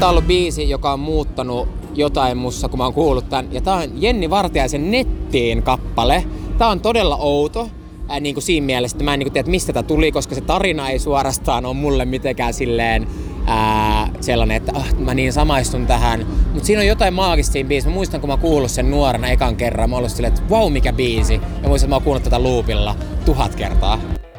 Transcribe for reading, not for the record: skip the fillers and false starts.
tää on ollut biisi, joka on muuttanut jotain mussa, kun mä oon kuullut tän. Ja tää on Jenni Vartiaisen Nettiin kappale. Tää on todella outo. Niin kuin siinä mielessä, että mä en niin kuin tiedä, mistä tää tuli, koska se tarina ei suorastaan ole mulle mitenkään silleen sellainen, että mä niin samaistun tähän. Mut siinä on jotain maagista siinä biisissä. Mä muistan, kun mä oon kuullut sen nuorena ekan kerran. Mä oon ollut silleen, että vau, mikä biisi. Ja muistan, että mä oon kuullut tätä loopilla 1000 kertaa.